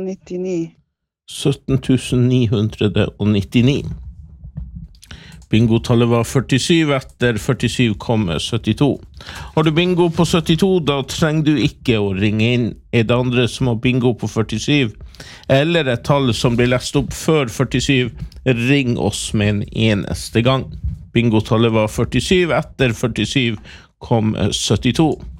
999. 17 999. Bingotallet var 47, etter 47 kommer 72. Har du bingo på 72, da trenger du ikke å ringe inn. Det andre som har bingo på 47, eller et tall som blir lest opp før 47, ring oss med en eneste gang. Bingotallet var 47, etter 47 kom 72.